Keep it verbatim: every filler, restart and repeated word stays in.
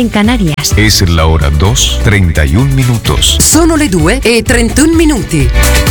en Canarias. Es la hora dos, treinta y un minutos. Sono le due e trentuno minuti.